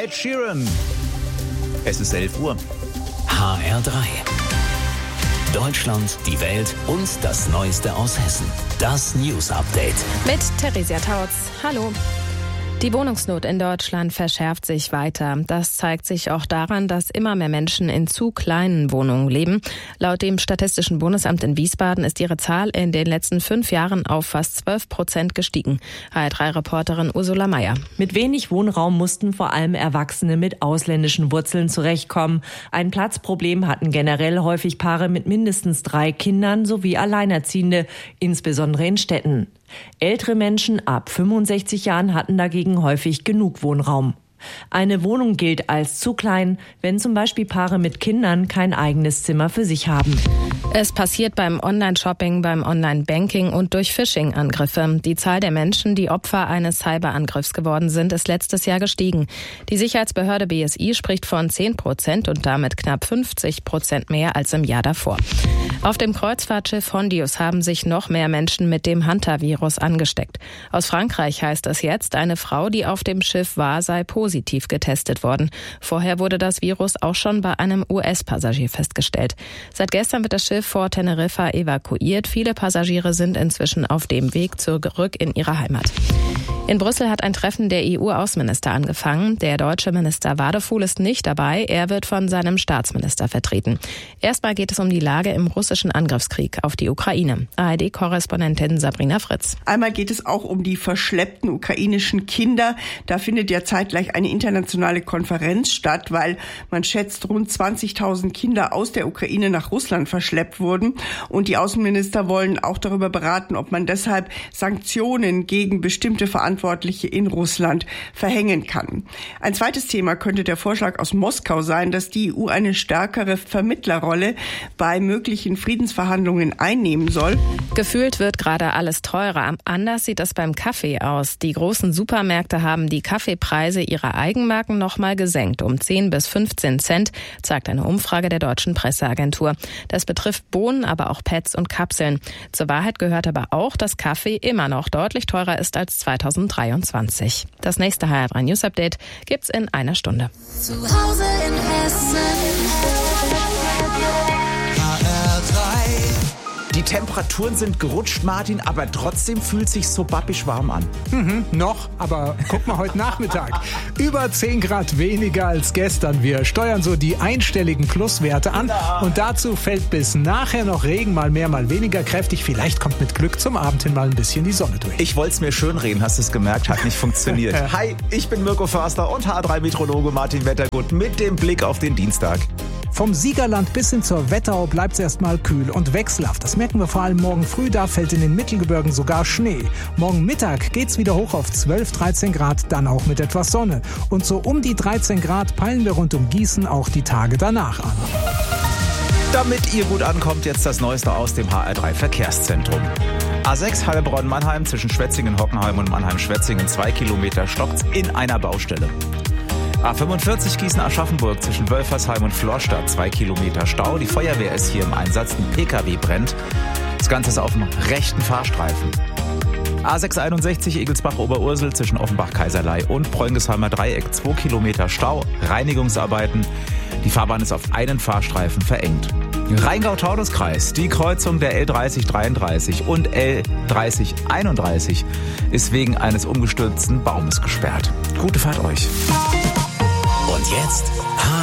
Ed Sheeran. Es ist 11 Uhr. HR3. Deutschland, die Welt und das Neueste aus Hessen. Das News Update. Mit Theresia Tautz. Hallo. Die Wohnungsnot in Deutschland verschärft sich weiter. Das zeigt sich auch daran, dass immer mehr Menschen in zu kleinen Wohnungen leben. Laut dem Statistischen Bundesamt in Wiesbaden ist ihre Zahl in den letzten 5 Jahren auf fast 12% gestiegen. HR3-Reporterin Ursula Meier. Mit wenig Wohnraum mussten vor allem Erwachsene mit ausländischen Wurzeln zurechtkommen. Ein Platzproblem hatten generell häufig Paare mit mindestens 3 Kindern sowie Alleinerziehende, insbesondere in Städten. Ältere Menschen ab 65 Jahren hatten dagegen häufig genug Wohnraum. Eine Wohnung gilt als zu klein, wenn zum Beispiel Paare mit Kindern kein eigenes Zimmer für sich haben. Es passiert beim Online-Shopping, beim Online-Banking und durch Phishing-Angriffe. Die Zahl der Menschen, die Opfer eines Cyberangriffs geworden sind, ist letztes Jahr gestiegen. Die Sicherheitsbehörde BSI spricht von 10% und damit knapp 50% mehr als im Jahr davor. Auf dem Kreuzfahrtschiff Hondius haben sich noch mehr Menschen mit dem Hantavirus angesteckt. Aus Frankreich heißt es jetzt, eine Frau, die auf dem Schiff war, sei positiv getestet worden. Vorher wurde das Virus auch schon bei einem US-Passagier festgestellt. Seit gestern wird das Schiff vor Teneriffa evakuiert. Viele Passagiere sind inzwischen auf dem Weg zurück in ihre Heimat. In Brüssel hat ein Treffen der EU-Außenminister angefangen. Der deutsche Minister Wadefuhl ist nicht dabei. Er wird von seinem Staatsminister vertreten. Erstmal geht es um die Lage im russischen Angriffskrieg auf die Ukraine. ARD-Korrespondentin Sabrina Fritz. Einmal geht es auch um die verschleppten ukrainischen Kinder. Da findet ja zeitgleich eine internationale Konferenz statt, weil man schätzt, rund 20.000 Kinder aus der Ukraine nach Russland verschleppt wurden. Und die Außenminister wollen auch darüber beraten, ob man deshalb Sanktionen gegen bestimmte Verantwortliche in Russland verhängen kann. Ein zweites Thema könnte der Vorschlag aus Moskau sein, dass die EU eine stärkere Vermittlerrolle bei möglichen Friedensverhandlungen einnehmen soll. Gefühlt wird gerade alles teurer. Anders sieht es beim Kaffee aus. Die großen Supermärkte haben die Kaffeepreise ihrer Eigenmarken nochmal gesenkt, um 10 bis 15 Cent, zeigt eine Umfrage der deutschen Presseagentur. Das betrifft Bohnen, aber auch Pads und Kapseln. Zur Wahrheit gehört aber auch, dass Kaffee immer noch deutlich teurer ist als 2023. Das nächste HR3 News Update gibt's in einer Stunde. Zu Hause in Hessen. Die Temperaturen sind gerutscht, Martin, aber trotzdem fühlt sich so babbisch warm an. Noch, aber guck mal heute Nachmittag. Über 10 Grad weniger als gestern. Wir steuern so die einstelligen Pluswerte an. Und dazu fällt bis nachher noch Regen, mal mehr, mal weniger kräftig. Vielleicht kommt mit Glück zum Abend hin mal ein bisschen die Sonne durch. Ich wollte es mir schönreden, hast du es gemerkt, hat nicht funktioniert. Hi, ich bin Mirko Förster und H3-Meteorologe Martin Wettergut mit dem Blick auf den Dienstag. Vom Siegerland bis hin zur Wetterau bleibt es erstmal kühl und wechselhaft. Das merken wir vor allem morgen früh, da fällt in den Mittelgebirgen sogar Schnee. Morgen Mittag geht's wieder hoch auf 12, 13 Grad, dann auch mit etwas Sonne. Und so um die 13 Grad peilen wir rund um Gießen auch die Tage danach an. Damit ihr gut ankommt, jetzt das Neueste aus dem HR3 Verkehrszentrum. A6 Heilbronn-Mannheim zwischen Schwetzingen-Hockenheim und Mannheim-Schwetzingen 2 Kilometer stockt's in einer Baustelle. A45 Gießen-Aschaffenburg zwischen Wölfersheim und Florstadt 2 Kilometer Stau. Die Feuerwehr ist hier im Einsatz, ein PKW brennt. Das Ganze ist auf dem rechten Fahrstreifen. A661 Egelsbach-Oberursel zwischen Offenbach-Kaiserlei und Preungesheimer Dreieck 2 Kilometer Stau. Reinigungsarbeiten. Die Fahrbahn ist auf einen Fahrstreifen verengt. Rheingau-Taunus-Kreis, die Kreuzung der L3033 und L3031 ist wegen eines umgestürzten Baumes gesperrt. Gute Fahrt euch. Und jetzt